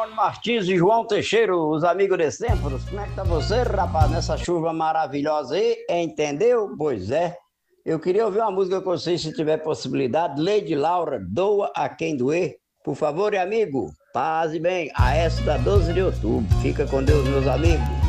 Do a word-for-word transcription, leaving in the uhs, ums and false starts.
Jerônimo Martins e João Teixeira, os amigos de sempre. Como é que tá você, rapaz, nessa chuva maravilhosa aí? Entendeu? Pois é. Eu queria ouvir uma música com vocês, se tiver possibilidade. Lady Laura, Doa a Quem Doer. Por favor, e amigo, paz e bem. A essa da doze de outubro. Fica com Deus, meus amigos.